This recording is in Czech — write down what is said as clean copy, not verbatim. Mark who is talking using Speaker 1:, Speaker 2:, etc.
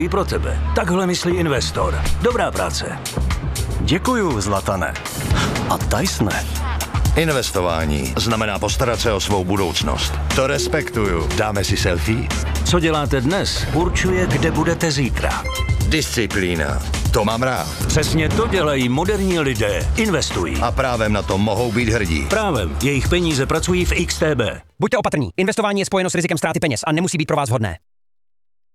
Speaker 1: I pro tebe. Takhle myslí investor. Dobrá práce.
Speaker 2: Děkuju, Zlatane. A Tysone.
Speaker 3: Investování znamená postarat se o svou budoucnost. To respektuju. Dáme si selfie?
Speaker 1: Co děláte dnes, určuje, kde budete zítra.
Speaker 3: Disciplína. To mám rád.
Speaker 1: Přesně to dělají moderní lidé. Investují.
Speaker 3: A právem na to mohou být hrdí.
Speaker 1: Právem. Jejich peníze pracují v XTB.
Speaker 4: Buďte opatrní. Investování je spojeno s rizikem ztráty peněz a nemusí být pro vás vhodné.